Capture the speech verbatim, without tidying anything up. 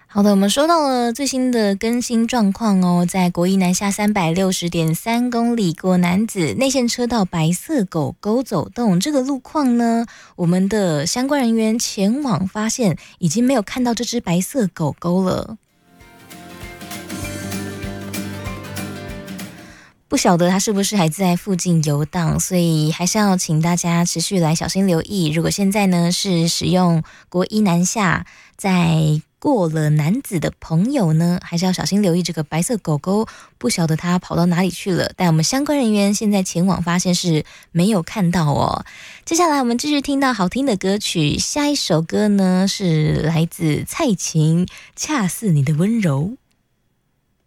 好的，我们收到了最新的更新状况哦，在国一南下三百六十点三公里过南子内线车道白色狗狗走动，这个路况呢，我们的相关人员前往发现，已经没有看到这只白色狗狗了。不晓得它是不是还在附近游荡，所以还是要请大家持续来小心留意。如果现在呢是使用国一南下，在过了南子的朋友呢，还是要小心留意这个白色狗狗，不晓得它跑到哪里去了。但我们相关人员现在前往发现是没有看到哦。接下来我们继续听到好听的歌曲，下一首歌呢是来自蔡琴，《恰似你的温柔》。